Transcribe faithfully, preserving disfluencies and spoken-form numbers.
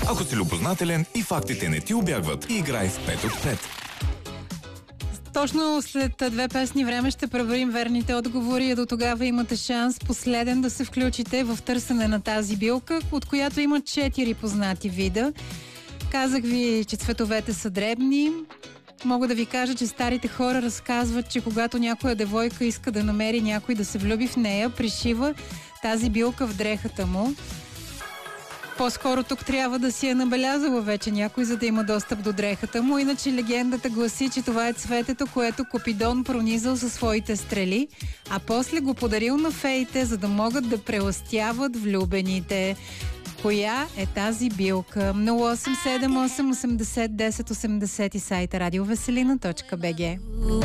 Ако си любознателен и фактите не ти убягват, играй в пет от пет. Точно след две песни време ще проверим верните отговори, и до тогава имате шанс последен да се включите в търсене на тази билка, от която има четири познати вида. Казах ви, че цветовете са дребни. Мога да ви кажа, че старите хора разказват, че когато някоя девойка иска да намери някой да се влюби в нея, пришива тази билка в дрехата му. По-скоро тук трябва да си е набелязала вече някой, за да има достъп до дрехата му. Иначе легендата гласи, че това е цветето, което Купидон пронизал със своите стрели, а после го подарил на феите, за да могат да прелъстяват влюбените. Коя е тази билка? нула осем седем осем осемдесет десет осемдесет и сайта радиовеселина точка бг.